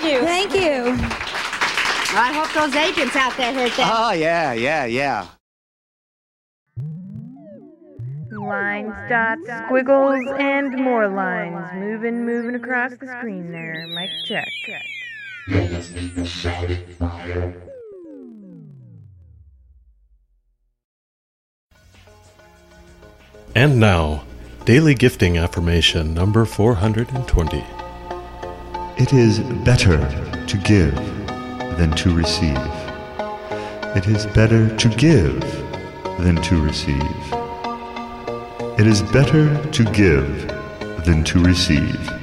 Thank you. Thank you. I hope those agents out there heard that. Oh, yeah. Lines, dots, squiggles, and more lines. Moving across the screen there. Mic check. And now, Daily Gifting Affirmation number 420. It is better to give than to receive. It is better to give than to receive. It is better to give than to receive.